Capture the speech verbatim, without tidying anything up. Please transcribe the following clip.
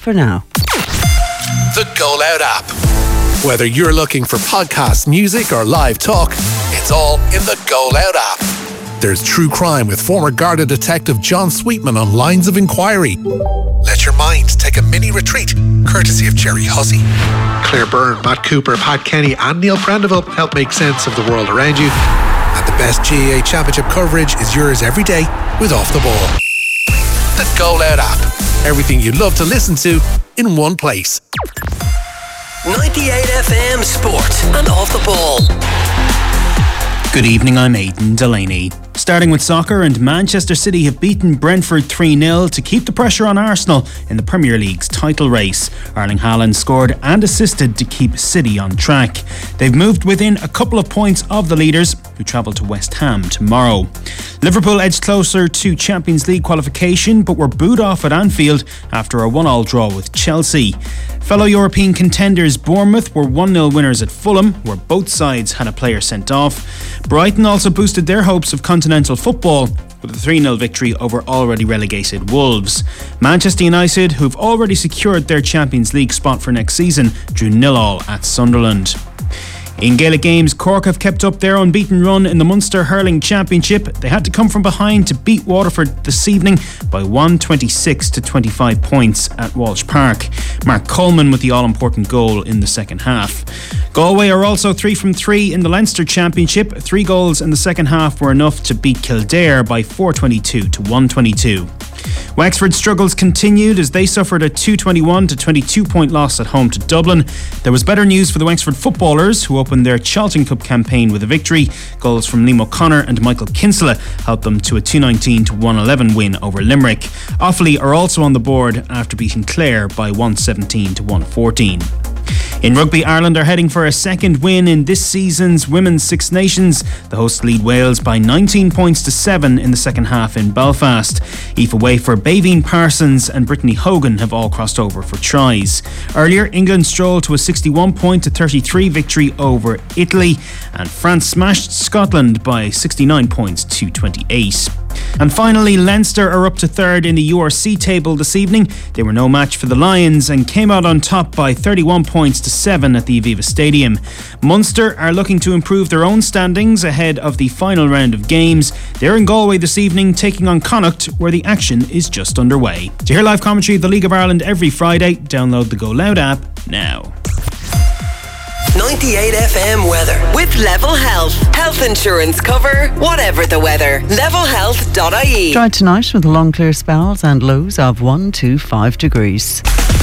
for now. The Go Loud app. Whether you're looking for podcast, music or live talk, it's all in the Go Loud app. There's true crime with former Garda detective John Sweetman on Lines of Inquiry. Let your mind take a mini retreat, courtesy of Jerry Hussey. Claire Byrne, Matt Cooper, Pat Kenny and Neil Prendeville help make sense of the world around you. And the best G A A Championship coverage is yours every day with Off the Ball. The Go Loud app. Everything you'd love to listen to in one place. ninety-eight F M Sport and Off the Ball. Good evening, I'm Aidan Delaney. Starting with soccer, and Manchester City have beaten Brentford three nil to keep the pressure on Arsenal in the Premier League's title race. Erling Haaland scored and assisted to keep City on track. They've moved within a couple of points of the leaders, who travel to West Ham tomorrow. Liverpool edged closer to Champions League qualification, but were booed off at Anfield after a one all draw with Chelsea. Fellow European contenders Bournemouth were one nil winners at Fulham, where both sides had a player sent off. Brighton also boosted their hopes of continental football with a three nil victory over already relegated Wolves. Manchester United, who've already secured their Champions League spot for next season, drew nil all at Sunderland. In Gaelic games, Cork have kept up their unbeaten run in the Munster Hurling Championship. They had to come from behind to beat Waterford this evening by one hundred twenty-six to twenty-five points at Walsh Park. Mark Coleman with the all-important goal in the second half. Galway are also three from three in the Leinster Championship. Three goals in the second half were enough to beat Kildare by four twenty-two to one twenty-two. Wexford's struggles continued as they suffered a two twenty-one to twenty-two point loss at home to Dublin. There was better news for the Wexford footballers, who opened their Charlton Cup campaign with a victory. Goals from Liam O'Connor and Michael Kinsella helped them to a two nineteen to one eleven win over Limerick. Offaly are also on the board after beating Clare by one seventeen to one fourteen. In rugby, Ireland are heading for a second win in this season's Women's Six Nations. The hosts lead Wales by nineteen points to seven in the second half in Belfast. Aoife Wafer, Baveen Parsons and Brittany Hogan have all crossed over for tries. Earlier, England strolled to a sixty-one point to thirty-three victory over Italy, and France smashed Scotland by sixty-nine points to twenty-eight. And finally, Leinster are up to third in the U R C table this evening. They were no match for the Lions and came out on top by thirty-one points to seven at the Aviva Stadium. Munster are looking to improve their own standings ahead of the final round of games. They're in Galway this evening taking on Connacht, where the action is just underway. To hear live commentary of the League of Ireland every Friday, download the Go Loud app now. ninety-eight F M weather with Level Health. Health insurance cover, whatever the weather. level health dot I E. Dry tonight with long clear spells and lows of one to five degrees.